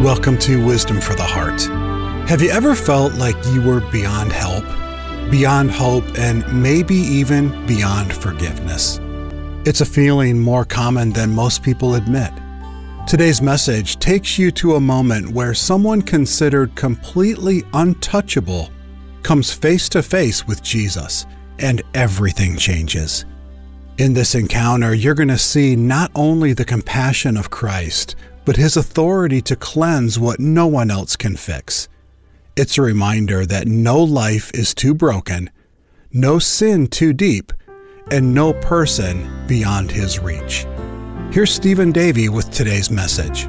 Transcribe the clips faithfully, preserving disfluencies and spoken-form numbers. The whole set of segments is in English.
Welcome to Wisdom for the Heart. Have you ever felt like you were beyond help, beyond hope, and maybe even beyond forgiveness? It's a feeling more common than most people admit. Today's message takes you to a moment where someone considered completely untouchable comes face to face with Jesus, and everything changes. In this encounter, you're going to see not only the compassion of Christ, but his authority to cleanse what no one else can fix. It's a reminder that no life is too broken, no sin too deep, and no person beyond his reach. Here's Stephen Davey with today's message.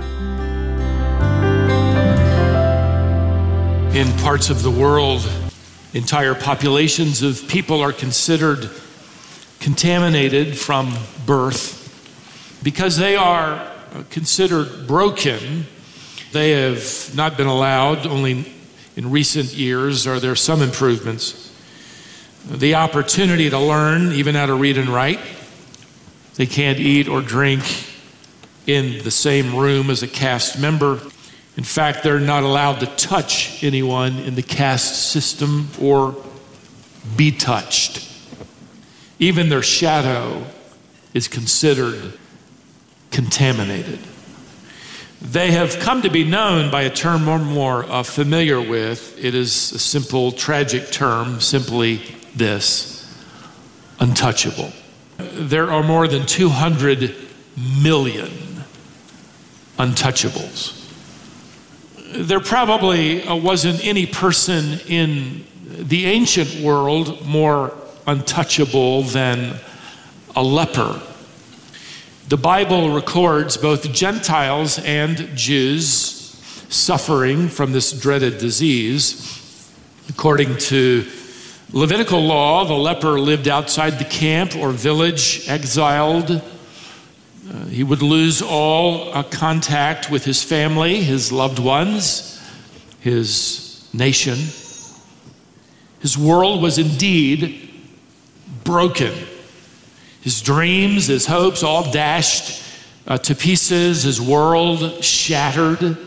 In parts of the world, entire populations of people are considered contaminated from birth because they are considered broken. They have not been allowed, only in recent years are there some improvements, the opportunity to learn even how to read and write. They can't eat or drink in the same room as a caste member. In fact, they're not allowed to touch anyone in the caste system or be touched. Even their shadow is considered contaminated. They have come to be known by a term we're more uh, familiar with. It is a simple, tragic term, simply this: untouchable. There are more than two hundred million untouchables. There probably uh, wasn't any person in the ancient world more untouchable than a leper. The Bible records both Gentiles and Jews suffering from this dreaded disease. According to Levitical law, the leper lived outside the camp or village, exiled. Uh, he would lose all uh, contact with his family, his loved ones, his nation. His world was indeed broken. His dreams, his hopes, all dashed uh, to pieces. His world shattered,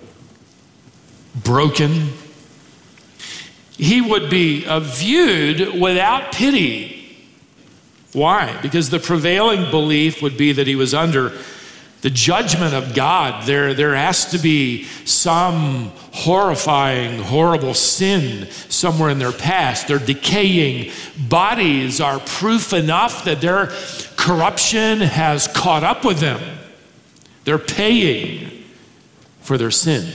broken. He would be uh, viewed without pity. Why? Because the prevailing belief would be that he was under the judgment of God. There, there has to be some horrifying, horrible sin somewhere in their past. Their decaying bodies are proof enough that their corruption has caught up with them. They're paying for their sin.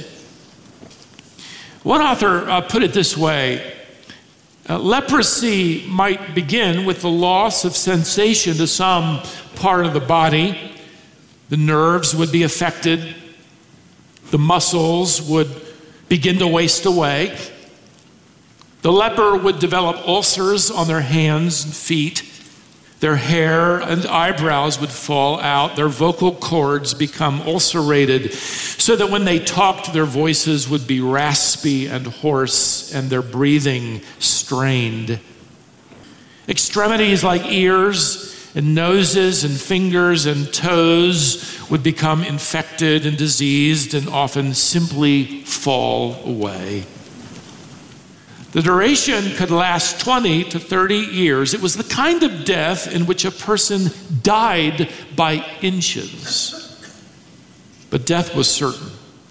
One author uh, put it this way: uh, leprosy might begin with the loss of sensation to some part of the body. The nerves would be affected. The muscles would begin to waste away. The leper would develop ulcers on their hands and feet. Their hair and eyebrows would fall out. Their vocal cords become ulcerated so that when they talked, their voices would be raspy and hoarse and their breathing strained. Extremities like ears and noses and fingers and toes would become infected and diseased and often simply fall away. The duration could last twenty to thirty years. It was the kind of death in which a person died by inches. But death was certain.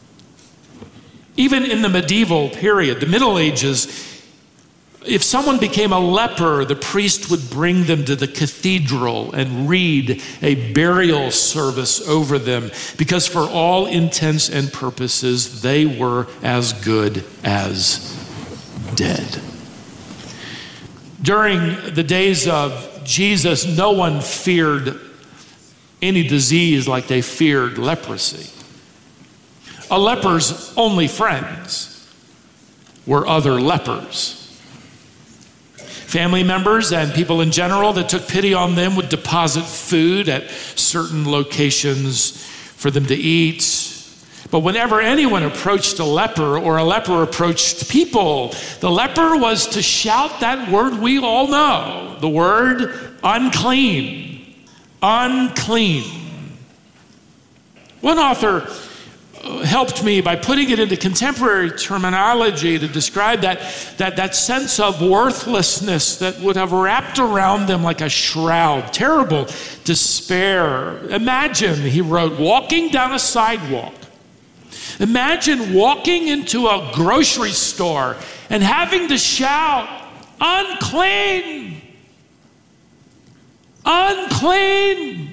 Even in the medieval period, the Middle Ages, if someone became a leper, the priest would bring them to the cathedral and read a burial service over them, because for all intents and purposes, they were as good as dead. During the days of Jesus, no one feared any disease like they feared leprosy. A leper's only friends were other lepers. Family members and people in general that took pity on them would deposit food at certain locations for them to eat. But whenever anyone approached a leper or a leper approached people, the leper was to shout that word we all know, the word unclean. Unclean. One author helped me by putting it into contemporary terminology to describe that, that, that sense of worthlessness that would have wrapped around them like a shroud. Terrible despair. Imagine, he wrote, walking down a sidewalk. Imagine walking into a grocery store and having to shout, unclean, unclean.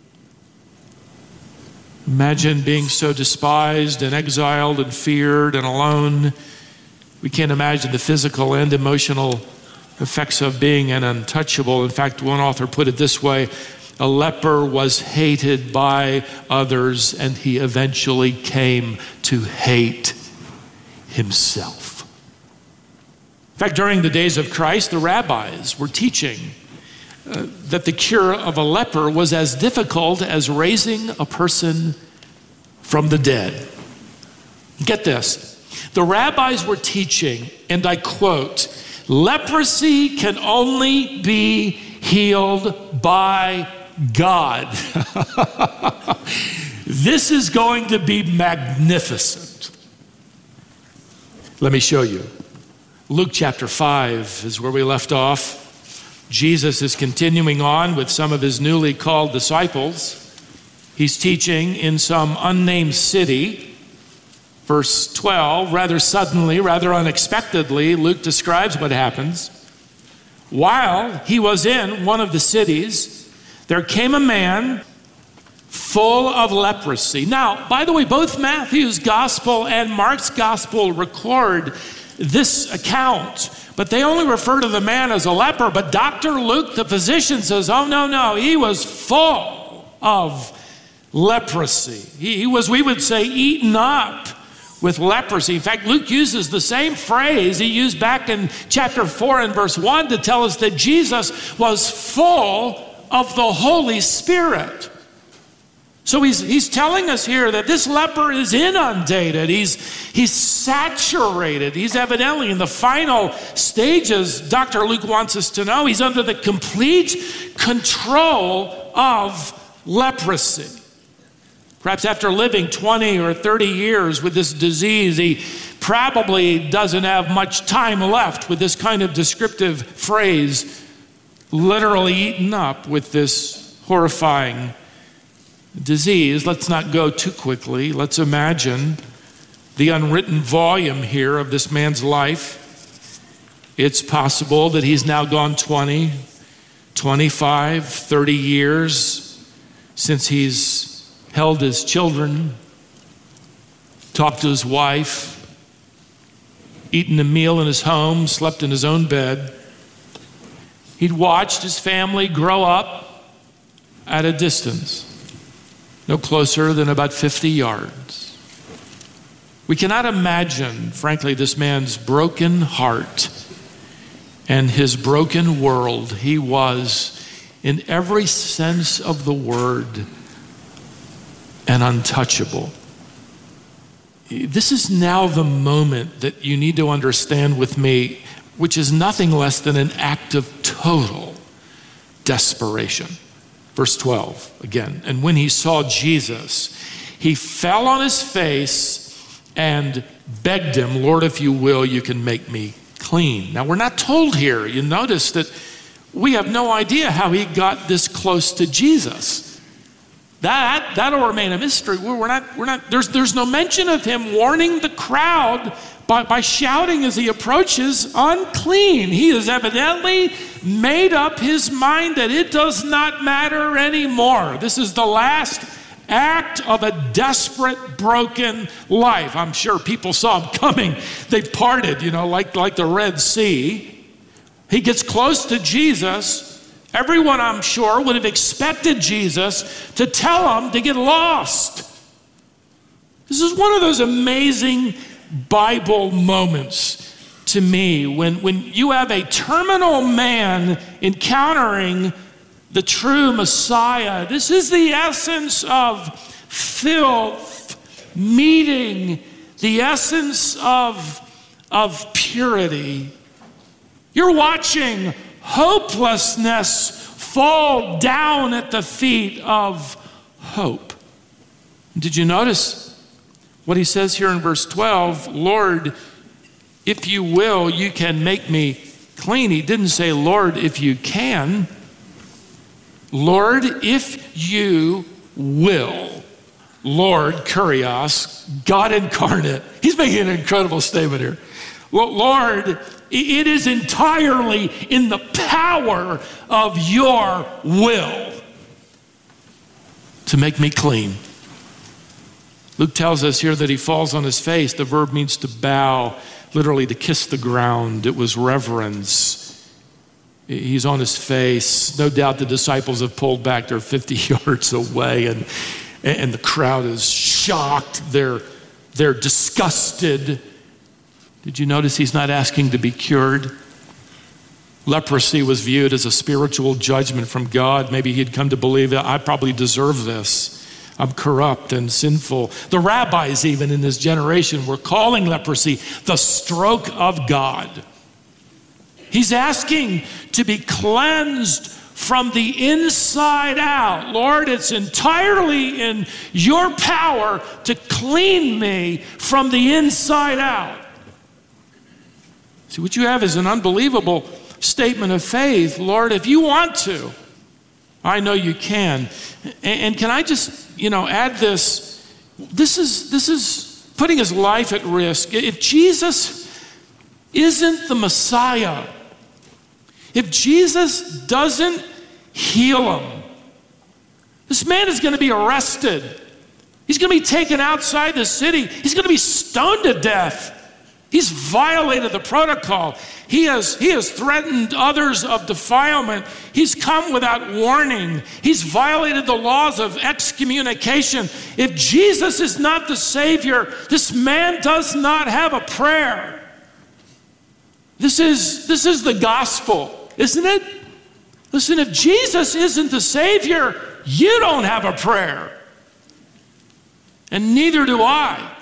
Imagine being so despised and exiled and feared and alone. We can't imagine the physical and emotional effects of being an untouchable. In fact, one author put it this way: a leper was hated by others, and he eventually came to hate himself. In fact, during the days of Christ, the rabbis were teaching Uh, that the cure of a leper was as difficult as raising a person from the dead. Get this. The rabbis were teaching, and I quote, leprosy can only be healed by God. This is going to be magnificent. Let me show you. Luke chapter five is where we left off. Jesus is continuing on with some of his newly called disciples. He's teaching in some unnamed city. Verse twelve, rather suddenly, rather unexpectedly, Luke describes what happens. While he was in one of the cities, there came a man full of leprosy. Now, by the way, both Matthew's gospel and Mark's gospel record this account, but they only refer to the man as a leper. But Doctor Luke, the physician, says, oh, no, no, he was full of leprosy. He, he was, we would say, eaten up with leprosy. In fact, Luke uses the same phrase he used back in chapter four and verse one to tell us that Jesus was full of the Holy Spirit. So he's, he's telling us here that this leper is inundated. He's, he's saturated. He's evidently in the final stages, Doctor Luke wants us to know. He's under the complete control of leprosy. Perhaps after living twenty or thirty years with this disease, he probably doesn't have much time left with this kind of descriptive phrase, literally eaten up with this horrifying disease. Let's not go too quickly. Let's imagine the unwritten volume here of this man's life. It's possible that he's now gone twenty, twenty-five, thirty years since he's held his children, talked to his wife, eaten a meal in his home, slept in his own bed. He'd watched his family grow up at a distance, no closer than about fifty yards. We cannot imagine, frankly, this man's broken heart and his broken world. He was, in every sense of the word, an untouchable. This is now the moment that you need to understand with me, which is nothing less than an act of total desperation. Verse twelve, again. And when he saw Jesus, he fell on his face and begged him, Lord, if you will, you can make me clean. Now, we're not told here. You notice that we have no idea how he got this close to Jesus. That, that'll remain a mystery. We're not, we're not, there's, there's no mention of him warning the crowd by, by shouting as he approaches, unclean. He has evidently made up his mind that it does not matter anymore. This is the last act of a desperate, broken life. I'm sure people saw him coming. They parted, you know, like, like the Red Sea. He gets close to Jesus. Everyone, I'm sure, would have expected Jesus to tell him to get lost. This is one of those amazing Bible moments to me when, when you have a terminal man encountering the true Messiah. This is the essence of filth meeting the essence of, of purity. You're watching hopelessness fall down at the feet of hope. Did you notice What he says here in verse twelve, Lord, if you will, you can make me clean. He didn't say, Lord, if you can. Lord, if you will. Lord, Kurios, God incarnate. He's making an incredible statement here. Well, Lord, it is entirely in the power of your will to make me clean. Luke tells us here that he falls on his face. The verb means to bow, literally to kiss the ground. It was reverence. He's on his face. No doubt the disciples have pulled back. They're fifty yards away, and, and the crowd is shocked. They're, they're disgusted. Did you notice he's not asking to be cured? Leprosy was viewed as a spiritual judgment from God. Maybe he'd come to believe that I probably deserve this. I'm corrupt and sinful. The rabbis, even in this generation, were calling leprosy the stroke of God. He's asking to be cleansed from the inside out. Lord, it's entirely in your power to clean me from the inside out. See, what you have is an unbelievable statement of faith. Lord, if you want to, I know you can. And can I just, you know, add this? This is, this is putting his life at risk. If Jesus isn't the Messiah, if Jesus doesn't heal him, this man is going to be arrested. He's going to be taken outside the city. He's going to be stoned to death. He's violated the protocol. He has, he has threatened others of defilement. He's come without warning. He's violated the laws of excommunication. If Jesus is not the Savior, this man does not have a prayer. This is, this is the gospel, isn't it? Listen, if Jesus isn't the Savior, you don't have a prayer. And neither do I.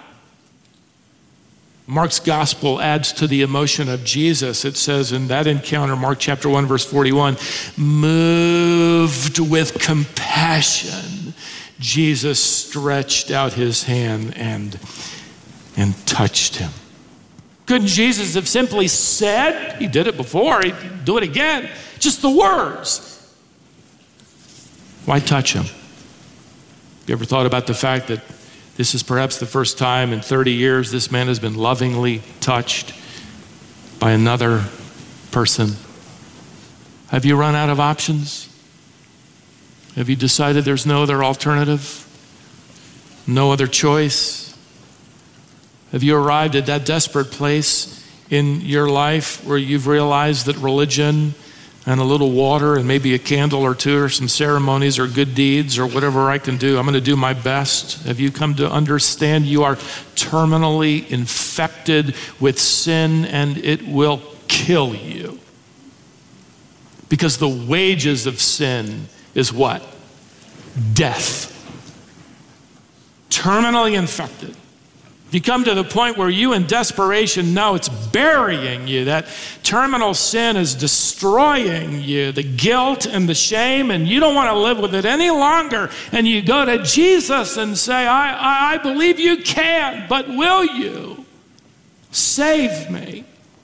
Mark's gospel adds to the emotion of Jesus. It says in that encounter, Mark chapter one, verse forty-one, moved with compassion, Jesus stretched out his hand and, and touched him. Couldn't Jesus have simply said, he did it before, he'd do it again, just the words. Why touch him? You ever thought about the fact that this is perhaps the first time in thirty years this man has been lovingly touched by another person? Have you run out of options? Have you decided there's no other alternative? No other choice? Have you arrived at that desperate place in your life where you've realized that religion and a little water and maybe a candle or two or some ceremonies or good deeds or whatever I can do, I'm going to do my best? Have you come to understand you are terminally infected with sin and it will kill you? Because the wages of sin is what? Death. Terminally infected. If you come to the point where you in desperation know it's burying you, that terminal sin is destroying you, the guilt and the shame, and you don't want to live with it any longer, and you go to Jesus and say, I, I, I believe you can, but will you save me?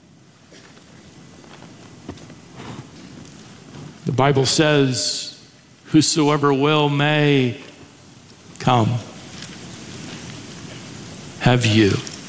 The Bible says, whosoever will may come. Have you?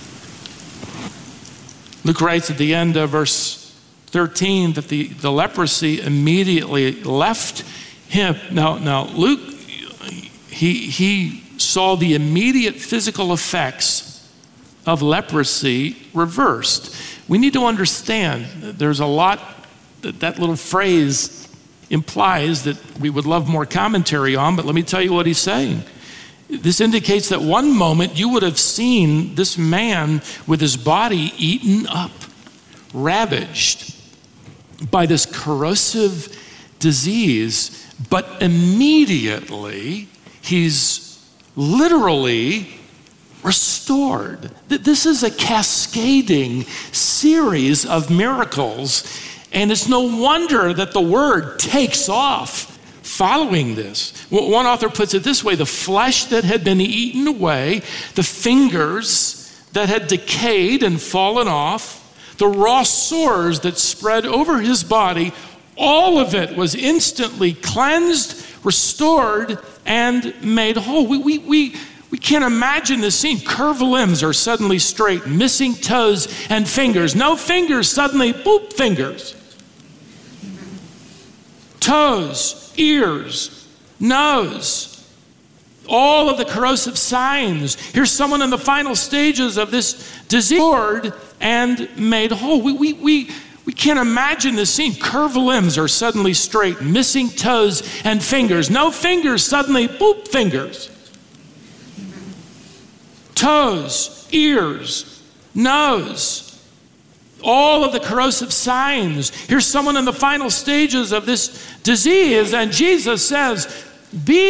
Luke writes at the end of verse thirteen that the, the leprosy immediately left him. Now, now Luke, he, he saw the immediate physical effects of leprosy reversed. We need to understand there's a lot that that little phrase implies that we would love more commentary on, but let me tell you what he's saying. This indicates that one moment you would have seen this man with his body eaten up, ravaged by this corrosive disease, but immediately he's literally restored. This is a cascading series of miracles, and it's no wonder that the word takes off following this. One author puts it this way: the flesh that had been eaten away, the fingers that had decayed and fallen off, the raw sores that spread over his body, all of it was instantly cleansed, restored, and made whole. We, we, we, we can't imagine this scene. Curved limbs are suddenly straight, missing toes and fingers. No fingers, suddenly, boop, fingers. Toes, ears, nose, all of the corrosive signs. Here's someone in the final stages of this disease and made whole. We, we, we, we can't imagine this scene. Curved limbs are suddenly straight, missing toes and fingers. No fingers, suddenly, boop, fingers. Toes, ears, nose, all of the corrosive signs. Here's someone in the final stages of this disease, and Jesus says, be